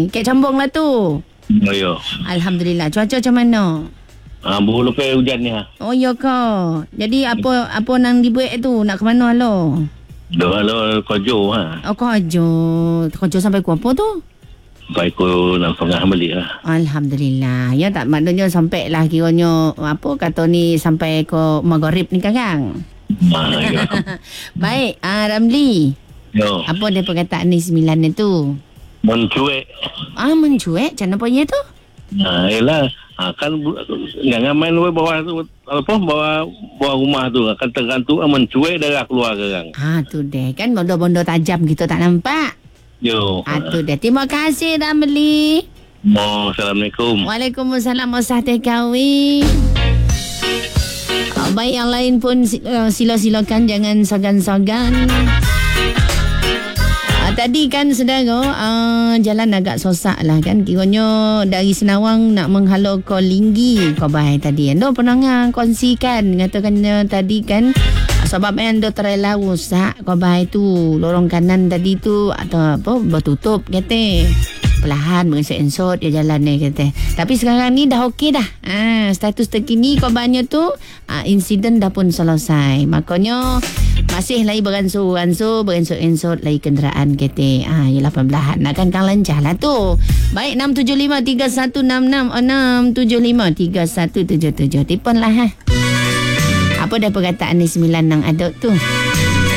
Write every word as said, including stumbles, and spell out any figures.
Kek cambung lah tu. Oh, ya. Alhamdulillah. Cuaca macam mana? Ah, baru lepas hujan ni. Ha. Oh, ya kau. Jadi apa apa nang dibuat tu? Nak ke mana lo? Dah lo kojo ha. Oh, kojo. Kojo sampai ku apa tu? Sampai ku nak tengah balik lah. Alhamdulillah. Ya tak maknanya sampai lah kiranya apa kata ni sampai ke maghrib ni kakang. Ah, ya. Baik, ah Ramli. Yo. Apa dia perkataan ni sembilan ni tu? Mencuek. Ah, mencuek. Macam apa dia tu? Nah, yelah. Ha, kan jangan main luar bawah tu apa bawah bawah rumah tu akan tergantung mencuek darah keluar sekarang. Ah, tu deh. Kan bondo-bondo tajam gitu tak nampak. Yo. Ah, tu deh. Terima kasih Ramli. Oh, Assalamualaikum. Waalaikumsalam. Usah tekawi. Baik, yang lain pun uh, sila-silakan, jangan segan-segan. Uh, tadi kan saudara, uh, jalan agak sosak lah kan. Kiranya dari Senawang nak menghalau ke Linggi. Kau baik tadi. Anda pernah kongsikan, mengatakan uh, tadi kan, sebab anda terela rusak kau baik tu. Lorong kanan tadi tu atau apa bertutup kata. Perlahan mengesot-esot dia jalan ni kata. Tapi sekarang ni dah okey dah. Ah, status terkini korbannya tu ah, insiden dah pun selesai. Makanya masih lagi beransur-ansur, beransur-ansur lagi kenderaan kata. Ah, ialah perlahan nak kan kang lancar lah tu. Baik enam tujuh lima tiga satu enam enam enam tujuh lima tiga satu tujuh tujuh. Tipon lah ha. Apa dah perkataan ni sembilan nang aduk tu?